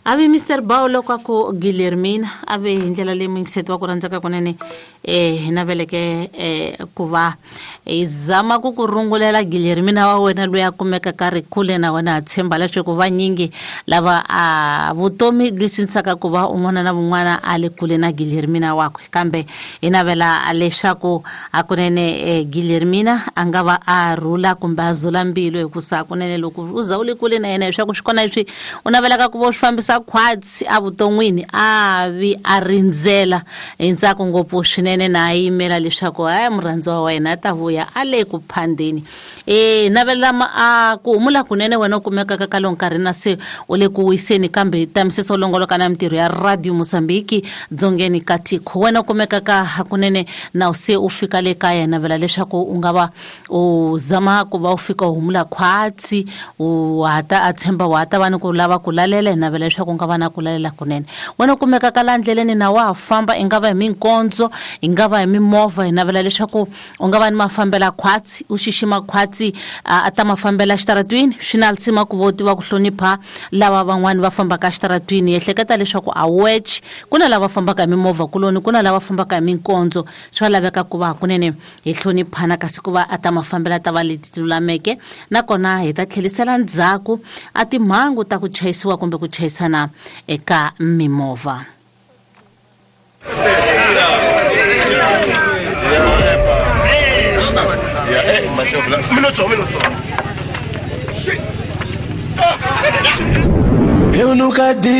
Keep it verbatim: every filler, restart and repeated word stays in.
Ave mister Baulo kwako Guillermina ave ndlela le mingsetwa ku randzaka kunene eh na veleke eh kuva izama ku kurungulela Guillermina wa wena loyi a kumeka ka rikhule na wena tshemba leswi ku va nyingi lava a vutomi lisinsaka ku va un'wana na un'wana a le kule na Guillermina wakwe kambe ina vela leswaku a kunene eh, Guillermina anga va a rula kumbe a zula mbilo hikusa kunene loko uza ule kule na yena leswaku swikona leswi una vela ka ku vo swifambisa khwatsi a vuton'wini a vi a rindzela endzhaku ngopfu swinene na yimela leswaku hayi murhandziwa wa wena ta vuya a le ku phandeni eh navela a ku humula kunene wena kumeka ka kalon nkarhi na se u le ku wiseni kambe tamiseso longoloka na mintirho ya Radio Mozambique dzongeni katiko wena kumeka ka hakunene na use u fika le kaya navela leswaku u nga va u zama ku va u fika u humula khwatsi u hata a tshemba wa hata vana ku lava ku lalela navela leswaku nga vana ku lalela kunene wena kumeka ka landleleni na wa famba ingava hi minkondzo ingava hi mimovha navela leswaku u nga va ni mafambela khwatsi u xixima khwatsi a ta mafambela xitaratwini swinalsima ku voti va ku hlonipha lava van'wani va fambaka xitaratwini ehleketa leswaku a wech kuna lava fambaka hi mimovha kuloni kuna lava fambaka hi minkondzo swa laveka ku va kunene hi hloniphana kasi ku va a ta mafambela ta va leti lulameke nakona hi ta tlhelisela ndzhaku a timhangu ta ku chayisiwa kumbe ku chayisana eka mimovha. Eu nunca disse